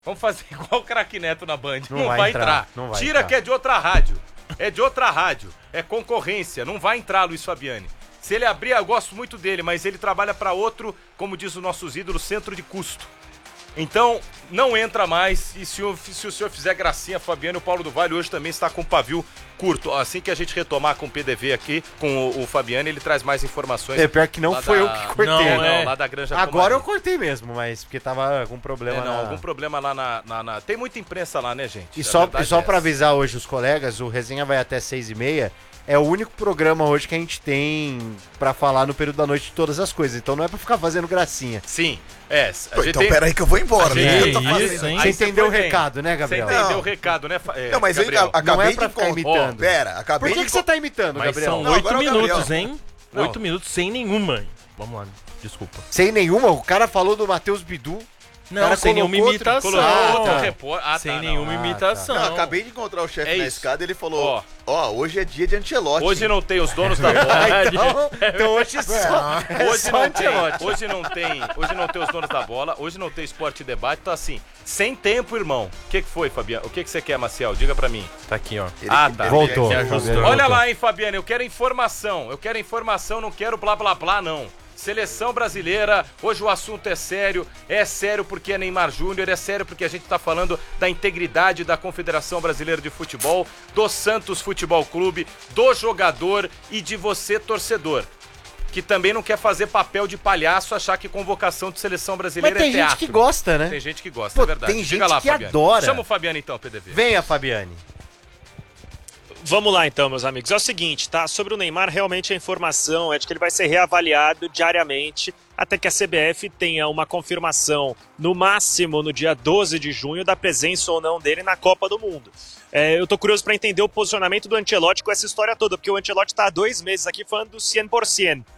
Vamos fazer igual o Craque Neto na Band. Não vai entrar. Tira entrar. que é de outra rádio. É de outra rádio. É concorrência. Não vai entrar, Luiz Fabiani. Se ele abrir, eu gosto muito dele, mas ele trabalha para outro, como diz os nossos ídolos, centro de custo. Então, não entra mais. E se o senhor fizer gracinha, Fabiano, o Paulo do Vale hoje também está com pavio curto. Assim que a gente retomar com o PDV aqui, com o Fabiano, ele traz mais informações. É, pior que não foi eu que cortei. Não, lá da Granja Agora eu cortei mesmo, mas porque tava com problema algum problema lá na... Tem muita imprensa lá, né, gente? E só pra avisar hoje os colegas, o Resenha vai até 6h30. É o único programa hoje que a gente tem pra falar no período da noite de todas as coisas. Então não é pra ficar fazendo gracinha. Sim. Então peraí que eu vou embora, né? Isso, hein? Você entendeu o recado, né, Gabriel? Você entendeu o recado, né, não, mas Gabriel? eu acabei não é pra ficar imitando. Acabei Por que você tá imitando, mas Gabriel? são Não, 8 agora é o minutos, Gabriel. hein? 8 minutos sem nenhuma. Vamos lá, desculpa. Sem nenhuma? O cara falou do Matheus Bidu. Não, cara sem nenhuma colocou imitação. Sem nenhuma imitação. Não, acabei de encontrar o chefe na isso. escada, ele falou, hoje é dia de Ancelotti. Hoje não tem os donos da bola. Então hoje só. Hoje não tem os donos da bola, hoje não tem esporte e debate, então assim, sem tempo, irmão. O que foi, Fabiano? O que você quer, Maciel? Diga pra mim. Tá aqui, ó. Voltou. Olha lá, hein, Fabiano, eu quero informação, não quero blá blá blá, não. Seleção brasileira, hoje o assunto é sério porque é Neymar Júnior, é sério porque a gente tá falando da integridade da Confederação Brasileira de Futebol, do Santos Futebol Clube, do jogador e de você, torcedor. Que também não quer fazer papel de palhaço, achar que convocação de seleção brasileira Mas tem é teatro. gente que gosta, né? Tem gente que gosta, é verdade. Tem Diga gente lá, que Fabiano. adora. Chama o Fabiano então, PDV. Venha, Fabiane. Vamos lá então, meus amigos. É o seguinte, tá? Sobre o Neymar, realmente a informação é de que ele vai ser reavaliado diariamente até que a CBF tenha uma confirmação, no máximo no dia 12 de junho, da presença ou não dele na Copa do Mundo. Eu tô curioso para entender o posicionamento do Ancelotti com essa história toda, porque o Ancelotti tá há 2 meses aqui falando do 100%.